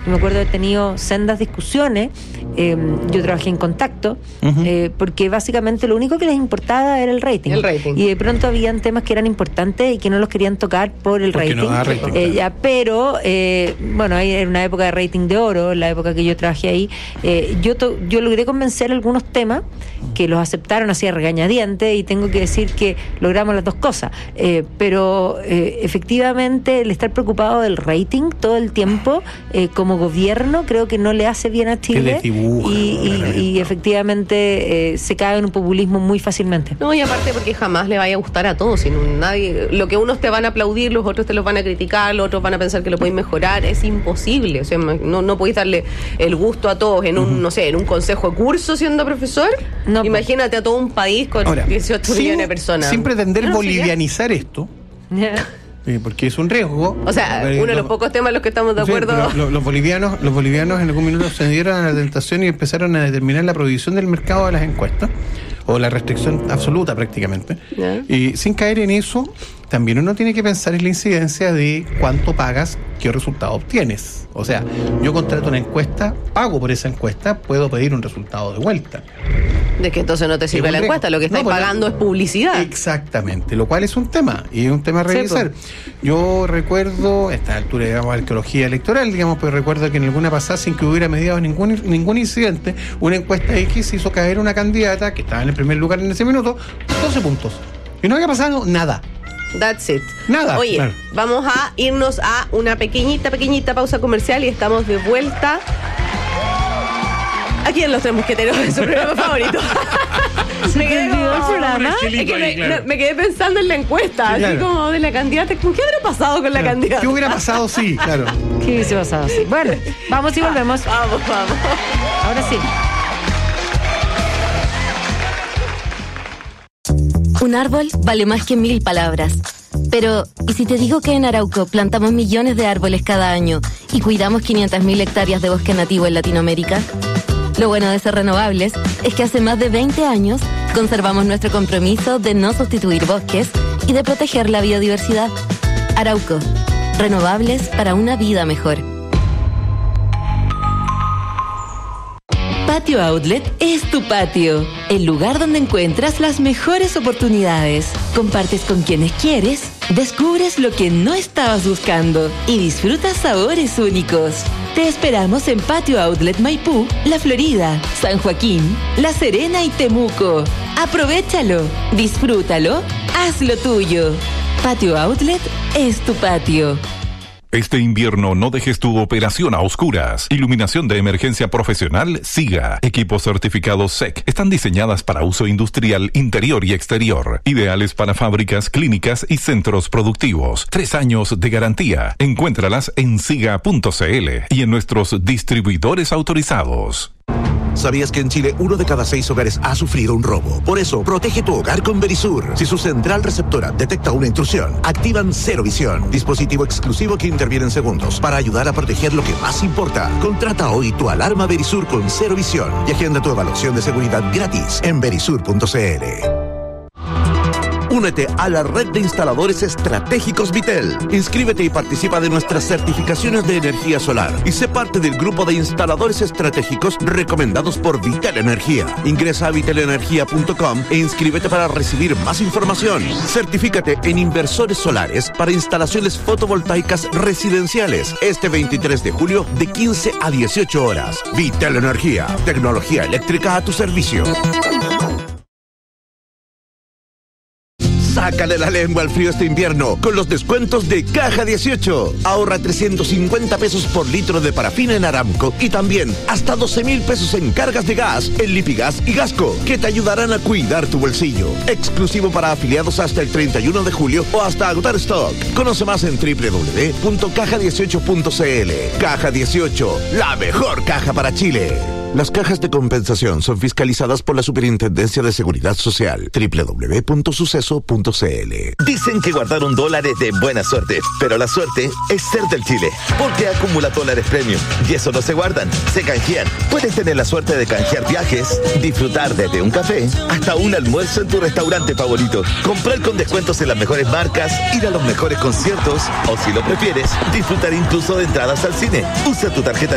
me acuerdo de haber tenido sendas discusiones. Yo trabajé en Contacto, porque básicamente lo único que les importaba era el rating. Y de pronto habían temas que eran importantes y que no los querían tocar por el rating. No da rating, pero bueno, ahí era una época de rating de oro, la época que yo trabajé ahí. Yo logré convencer algunos temas que los aceptaron así a regañadientes, y tengo que decir que logramos las dos cosas. Pero efectivamente el estar preocupado del rating todo el tiempo como gobierno creo que no le hace bien a Chile, y efectivamente se cae en un populismo muy fácilmente. No, y aparte porque jamás le vaya a gustar a todos, nadie, lo que unos te van a aplaudir, los otros te los van a criticar, los otros van a pensar que lo pueden mejorar, es imposible. O sea, no podéis darle el gusto a todos en un, no sé, en un consejo de curso siendo profesor. No, imagínate a todo un país con 18 millones de personas. Sin pretender bolivianizar esto. Porque es un riesgo. O sea, uno de los pocos temas en los que estamos de acuerdo. Los bolivianos en algún minuto se dieron a la tentación y empezaron a determinar la prohibición del mercado de las encuestas, o la restricción absoluta prácticamente. Y sin caer en eso, también uno tiene que pensar en la incidencia de cuánto pagas, qué resultado obtienes. O sea, yo contrato una encuesta, pago por esa encuesta, puedo pedir un resultado de vuelta. De que entonces no te sirve la encuesta, lo que estáis pagando es publicidad. Exactamente, lo cual es un tema, y es un tema a revisar. Yo recuerdo, a esta altura, digamos, arqueología electoral, digamos, pero recuerdo que en alguna pasada, sin que hubiera mediado ningún incidente, una encuesta X hizo caer una candidata que estaba en el primer lugar en ese minuto, 12 puntos. Y no había pasado nada. That's it. Nada. Oye, vamos a irnos a una pequeñita pausa comercial y estamos de vuelta aquí en Los Tres Mosqueteros, de su programa favorito. Me quedé pensando en la encuesta, así como de la candidata. ¿Qué habrá pasado con la candidata? ¿Qué hubiera pasado? Sí, claro. ¿Qué hubiese pasado? Sí. Bueno, vamos y volvemos. Vamos. Ahora sí. Un árbol vale más que 1000 palabras. Pero, ¿y si te digo que en Arauco plantamos millones de árboles cada año y cuidamos 500.000 hectáreas de bosque nativo en Latinoamérica? Lo bueno de ser renovables es que hace más de 20 años conservamos nuestro compromiso de no sustituir bosques y de proteger la biodiversidad. Arauco, renovables para una vida mejor. Patio Outlet es tu patio, el lugar donde encuentras las mejores oportunidades. Compartes con quienes quieres, descubres lo que no estabas buscando y disfrutas sabores únicos. Te esperamos en Patio Outlet Maipú, La Florida, San Joaquín, La Serena y Temuco. Aprovéchalo, disfrútalo, hazlo tuyo. Patio Outlet es tu patio. Este invierno no dejes tu operación a oscuras. Iluminación de emergencia profesional SIGA. Equipos certificados SEC. Están diseñadas para uso industrial interior y exterior. Ideales para fábricas, clínicas y centros productivos. 3 años de garantía. Encuéntralas en siga.cl y en nuestros distribuidores autorizados. ¿Sabías que en Chile 1 de cada 6 hogares ha sufrido un robo? Por eso, protege tu hogar con Verisur. Si su central receptora detecta una intrusión, activan Cero Visión, dispositivo exclusivo que interviene en segundos para ayudar a proteger lo que más importa. Contrata hoy tu alarma Verisur con Cero Visión y agenda tu evaluación de seguridad gratis en verisur.cl. Únete a la red de instaladores estratégicos Vitel. Inscríbete y participa de nuestras certificaciones de energía solar y sé parte del grupo de instaladores estratégicos recomendados por Vitel Energía. Ingresa a vitelenergia.com e inscríbete para recibir más información. Certifícate en inversores solares para instalaciones fotovoltaicas residenciales este 23 de julio de 15 a 18 horas. Vitel Energía, tecnología eléctrica a tu servicio. Sácale la lengua al frío este invierno con los descuentos de Caja 18. Ahorra 350 pesos por litro de parafina en Aramco y también hasta 12,000 pesos en cargas de gas en Lipigas y Gasco, que te ayudarán a cuidar tu bolsillo. Exclusivo para afiliados hasta el 31 de julio o hasta agotar stock. Conoce más en www.caja18.cl. Caja 18, la mejor caja para Chile. Las cajas de compensación son fiscalizadas por la Superintendencia de Seguridad Social. www.suceso.cl. Dicen que guardar $1 es de buena suerte, pero la suerte es ser del Chile, porque acumula dólares premium y eso no se guardan, se canjean. Puedes tener la suerte de canjear viajes, disfrutar desde un café hasta un almuerzo en tu restaurante favorito, comprar con descuentos en las mejores marcas, ir a los mejores conciertos o, si lo prefieres, disfrutar incluso de entradas al cine. Usa tu tarjeta